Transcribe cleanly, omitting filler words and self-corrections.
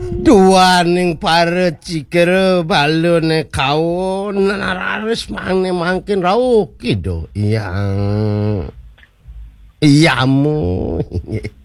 Duaning pare cikere balune kaon nararis mangne mangkin rauki do. Iyamu.